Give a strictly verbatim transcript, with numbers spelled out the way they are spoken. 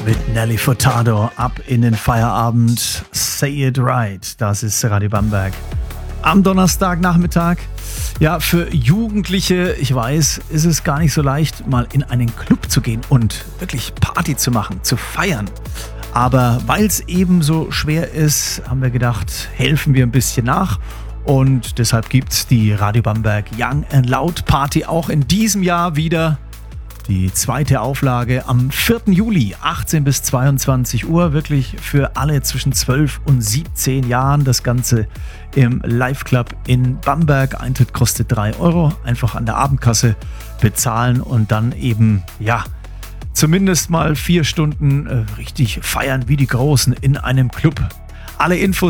Mit Nelly Furtado ab in den Feierabend. Say it right. Das ist Radio Bamberg. Am Donnerstagnachmittag. Ja, für Jugendliche, ich weiß, ist es gar nicht so leicht, mal in einen Club zu gehen und wirklich Party zu machen, zu feiern. Aber weil es eben so schwer ist, haben wir gedacht, helfen wir ein bisschen nach. Und deshalb gibt es die Radio Bamberg Young and Loud Party auch in diesem Jahr wieder. Die zweite Auflage am vierten Juli, achtzehn bis zweiundzwanzig Uhr, wirklich für alle zwischen zwölf und siebzehn Jahren. Das Ganze im Live Club in Bamberg. Eintritt kostet drei Euro. Einfach an der Abendkasse bezahlen und dann eben, ja, zumindest mal vier Stunden äh, richtig feiern wie die Großen in einem Club. Alle Infos